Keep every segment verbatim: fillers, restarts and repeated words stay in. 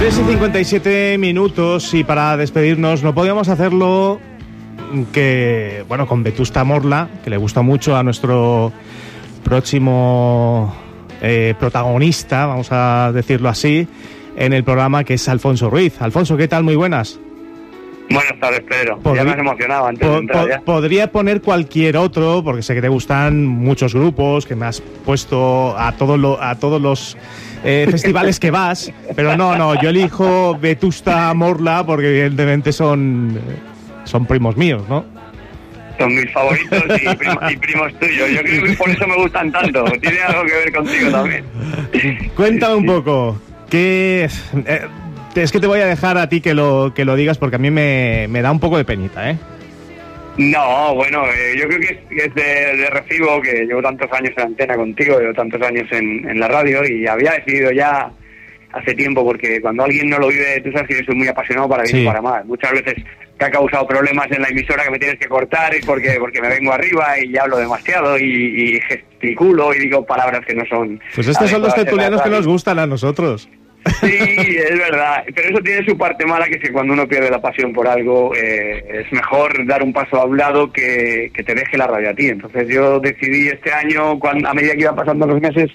tres y cincuenta y siete minutos, y para despedirnos no podíamos hacerlo que, bueno, con Vetusta Morla, que le gusta mucho a nuestro próximo eh, protagonista, vamos a decirlo así, en el programa, que es Alfonso Ruiz. Alfonso, ¿qué tal? Muy buenas. Buenas tardes, Pedro. Podría, ya me has emocionado antes po, de entrar po, ya. Podría poner cualquier otro, porque sé que te gustan muchos grupos, que me has puesto a, todo lo, a todos los eh, festivales que vas, pero no, no, yo elijo Vetusta Morla porque evidentemente son, son primos míos, ¿no? Son mis favoritos y, primo, y primos tuyos. Yo creo que por eso me gustan tanto. Tiene algo que ver contigo también. Cuéntame un poco, ¿qué eh, es que te voy a dejar a ti que lo, que lo digas, porque a mí me, me da un poco de penita, ¿eh? No, bueno, eh, yo creo que es, que es de, de recibo que llevo tantos años en antena contigo, llevo tantos años en, en la radio, y había decidido ya hace tiempo, porque cuando alguien no lo vive, tú sabes que yo soy muy apasionado para bien Sí. y para mal. Muchas veces que ha causado problemas en la emisora que me tienes que cortar es porque, porque me vengo arriba y hablo demasiado y, y gesticulo y digo palabras que no son... Pues estos son los tertulianos que nos gustan a nosotros. Sí, es verdad, pero eso tiene su parte mala, que es que cuando uno pierde la pasión por algo, eh, es mejor dar un paso a un lado que, que te deje la radio a ti. Entonces yo decidí este año, cuando, a medida que iban pasando los meses,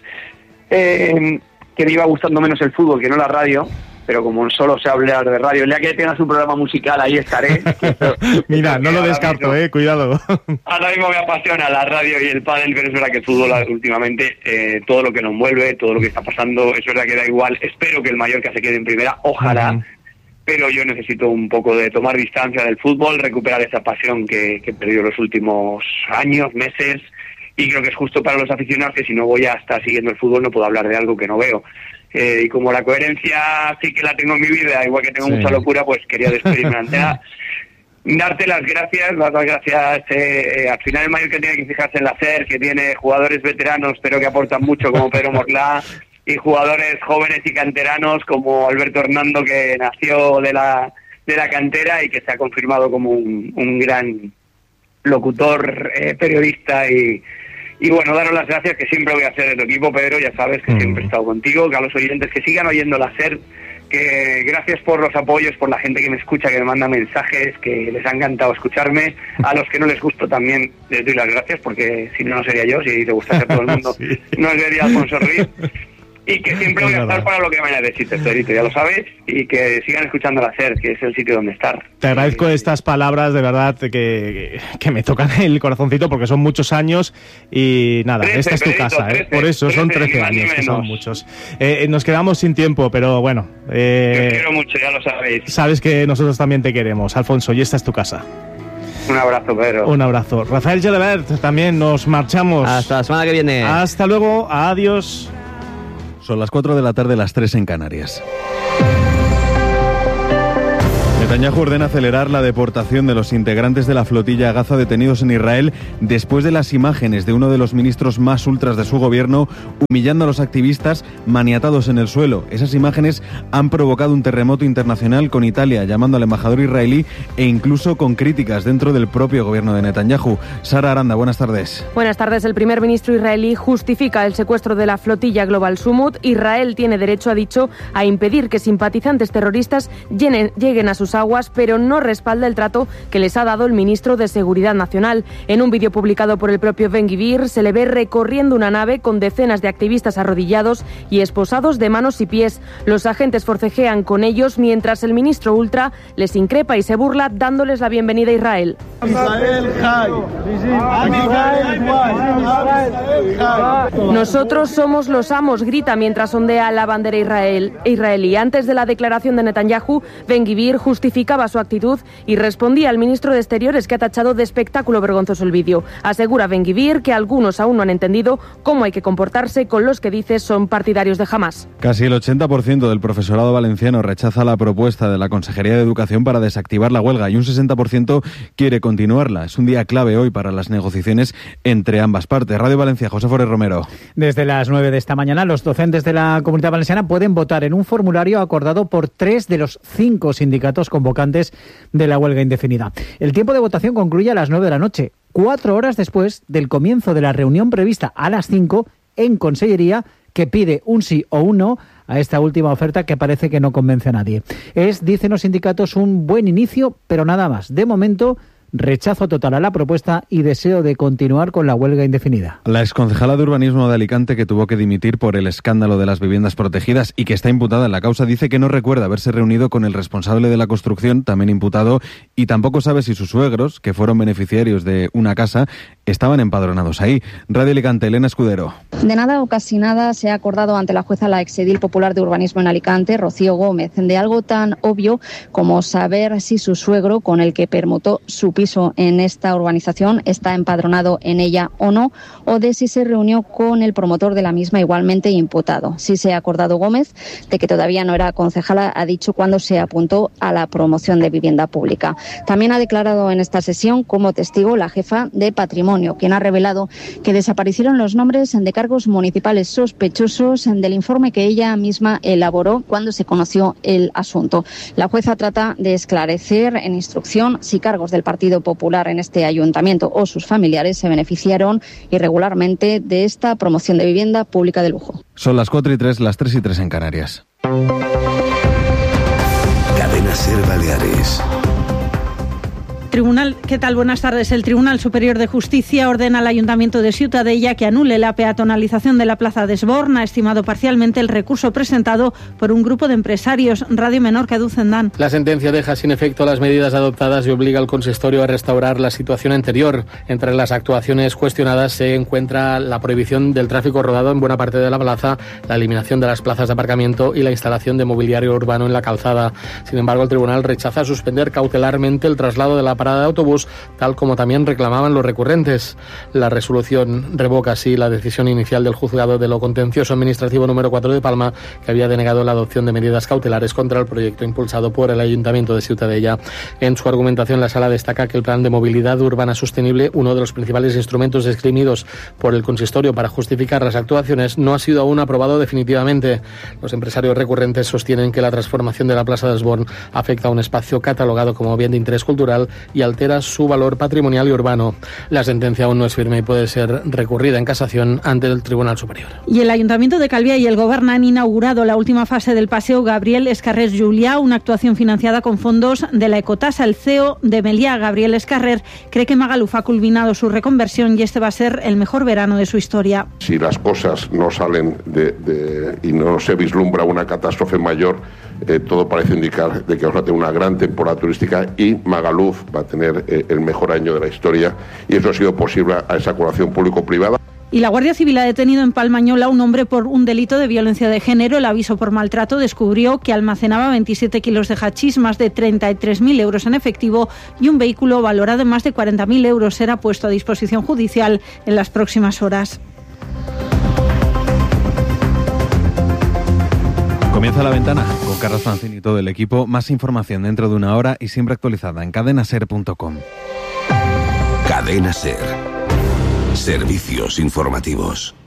eh, que me iba gustando menos el fútbol que no la radio, pero como solo sé hablar de radio, el día que tengas un programa musical ahí estaré. Eso, Mira, no lo descarto, mismo, eh, cuidado. Ahora mismo me apasiona la radio y el pádel, pero es verdad que el fútbol últimamente, eh, todo lo que nos envuelve, todo lo que está pasando, es verdad que da igual. Espero que el Mallorca se quede en primera, ojalá, uh-huh. Pero yo necesito un poco de tomar distancia del fútbol, recuperar esa pasión que, que he perdido los últimos años, meses, y creo que es justo para los aficionados, que si no voy a estar siguiendo el fútbol no puedo hablar de algo que no veo. Eh, y como la coherencia sí que la tengo en mi vida, igual que tengo sí. mucha locura, pues quería despedirme de antena. Darte las gracias, dar las gracias. Eh, eh, al final el Mallorca tiene que fijarse en la S E R, que tiene jugadores veteranos, pero que aportan mucho, como Pedro Morla, y jugadores jóvenes y canteranos, como Alberto Hernando, que nació de la de la cantera y que se ha confirmado como un, un gran locutor, eh, periodista y... Y bueno, daros las gracias, que siempre voy a ser de tu equipo, Pedro, ya sabes que mm. siempre he estado contigo, que a los oyentes que sigan oyendo la S E R, que gracias por los apoyos, por la gente que me escucha, que me manda mensajes, que les ha encantado escucharme. A los que no les gusto también les doy las gracias, porque si no, no sería yo, si te gustase a todo el mundo, sí. No sería Alfonso Ruiz. Y que siempre voy a estar para lo que me necesites, Pedrito, ya lo sabes, y que sigan escuchando la S E R, que es el sitio donde estar. Te agradezco estas palabras, de verdad, que, que me tocan el corazoncito, porque son muchos años y nada, trece, esta es tu Pedrito, casa, trece, ¿eh? Por eso trece, son trece años, que son muchos. Eh, nos quedamos sin tiempo, pero bueno. Eh, Yo quiero mucho, ya lo sabéis. Sabes que nosotros también te queremos, Alfonso, y esta es tu casa. Un abrazo, Pedro. Un abrazo. Rafael Gelabert, también nos marchamos. Hasta la semana que viene. Hasta luego, adiós. Son las cuatro de la tarde, las tres en Canarias. Netanyahu ordena acelerar la deportación de los integrantes de la flotilla Gaza detenidos en Israel después de las imágenes de uno de los ministros más ultras de su gobierno humillando a los activistas maniatados en el suelo. Esas imágenes han provocado un terremoto internacional, con Italia llamando al embajador israelí e incluso con críticas dentro del propio gobierno de Netanyahu. Sara Aranda, buenas tardes. Buenas tardes. El primer ministro israelí justifica el secuestro de la flotilla Global Summit. Israel tiene derecho, ha dicho, a impedir que simpatizantes terroristas llenen, lleguen a sus aguas, pero no respalda el trato que les ha dado el ministro de Seguridad Nacional. En un vídeo publicado por el propio Ben-Gvir se le ve recorriendo una nave con decenas de activistas arrodillados y esposados de manos y pies. Los agentes forcejean con ellos mientras el ministro ultra les increpa y se burla, dándoles la bienvenida a Israel. Nosotros somos los amos, grita mientras ondea la bandera israel, israelí. Antes de la declaración de Netanyahu, Ben-Gvir justificaba su actitud y respondía al ministro de Exteriores, que ha tachado de espectáculo vergonzoso el vídeo. Asegura Ben-Gvir que algunos aún no han entendido cómo hay que comportarse con los que dice son partidarios de Hamás. Casi el ochenta por ciento del profesorado valenciano rechaza la propuesta de la Consejería de Educación para desactivar la huelga y un sesenta por ciento quiere continuarla. Es un día clave hoy para las negociaciones entre ambas partes. Radio Valencia, José Forés Romero. Desde las nueve de esta mañana, los docentes de la Comunidad Valenciana pueden votar en un formulario acordado por tres de los cinco sindicatos convocantes de la huelga indefinida. El tiempo de votación concluye a las nueve de la noche, cuatro horas después del comienzo de la reunión prevista a las cinco en Consellería, que pide un sí o un no a esta última oferta que parece que no convence a nadie. Es, dicen los sindicatos, un buen inicio, pero nada más. De momento, rechazo total a la propuesta y deseo de continuar con la huelga indefinida. La exconcejala de urbanismo de Alicante, que tuvo que dimitir por el escándalo de las viviendas protegidas y que está imputada en la causa, dice que no recuerda haberse reunido con el responsable de la construcción, también imputado, y tampoco sabe si sus suegros, que fueron beneficiarios de una casa, estaban empadronados ahí. Radio Alicante, Elena Escudero. De nada o casi nada se ha acordado ante la jueza la exedil popular de urbanismo en Alicante, Rocío Gómez, de algo tan obvio como saber si su suegro, con el que permutó su piso en esta urbanización, está empadronado en ella o no, o de si se reunió con el promotor de la misma, igualmente imputado. Sí se ha acordado Gómez de que todavía no era concejala, ha dicho cuando se apuntó a la promoción de vivienda pública. También ha declarado en esta sesión como testigo la jefa de Patrimonio, quien ha revelado que desaparecieron los nombres de cargos municipales sospechosos del informe que ella misma elaboró cuando se conoció el asunto. La jueza trata de esclarecer en instrucción si cargos del Partido Popular en este ayuntamiento o sus familiares se beneficiaron irregularmente de esta promoción de vivienda pública de lujo. Son las cuatro y tres, las tres y tres en Canarias. Cadena SER Baleares. Tribunal, ¿qué tal? Buenas tardes. El Tribunal Superior de Justicia ordena al Ayuntamiento de Ciutadella que anule la peatonalización de la Plaza de Esborn. Ha estimado parcialmente el recurso presentado por un grupo de empresarios. Radio Menorca, Ducendán. La sentencia deja sin efecto las medidas adoptadas y obliga al consistorio a restaurar la situación anterior. Entre las actuaciones cuestionadas se encuentra la prohibición del tráfico rodado en buena parte de la plaza, la eliminación de las plazas de aparcamiento y la instalación de mobiliario urbano en la calzada. Sin embargo, el tribunal rechaza suspender cautelarmente el traslado de la parada de autobús, tal como también reclamaban los recurrentes. La resolución revoca así la decisión inicial del juzgado de lo contencioso administrativo número cuatro de Palma, que había denegado la adopción de medidas cautelares contra el proyecto impulsado por el Ayuntamiento de Ciutadella. En su argumentación, la sala destaca que el plan de movilidad urbana sostenible, uno de los principales instrumentos esgrimidos por el consistorio para justificar las actuaciones, no ha sido aún aprobado definitivamente. Los empresarios recurrentes sostienen que la transformación de la Plaza de Esborn afecta a un espacio catalogado como bien de interés cultural y altera su valor patrimonial y urbano. La sentencia aún no es firme y puede ser recurrida en casación ante el Tribunal Superior. Y el Ayuntamiento de Calviá y el Govern han inaugurado la última fase del Paseo Gabriel Escarrer Julià, una actuación financiada con fondos de la Ecotasa. El C E O de Meliá, Gabriel Escarrer, cree que Magaluf ha culminado su reconversión y este va a ser el mejor verano de su historia. Si las cosas no salen de, de, y no se vislumbra una catástrofe mayor, eh, todo parece indicar de que vamos a tener una gran temporada turística y Magaluf va a tener eh, el mejor año de la historia, y eso ha sido posible a esa colaboración público-privada. Y la Guardia Civil ha detenido en Palmañola a un hombre por un delito de violencia de género. El aviso por maltrato descubrió que almacenaba veintisiete kilos de hachís, más de treinta y tres mil euros en efectivo y un vehículo valorado en más de cuarenta mil euros. Será puesto a disposición judicial en las próximas horas. Comienza La Ventana con Carlos Francini y todo el equipo. Más información dentro de una hora y siempre actualizada en cadena ser punto com. Cadena SER. Servicios informativos.